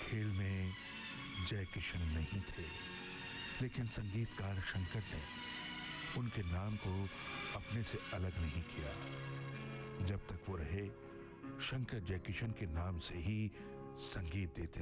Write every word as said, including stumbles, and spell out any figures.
खेल में जय किशन नहीं थे, लेकिन संगीतकार शंकर ने उनके नाम को अपने से अलग नहीं किया। जब तक वो रहे, शंकर जयकिशन के नाम से ही संगीत देते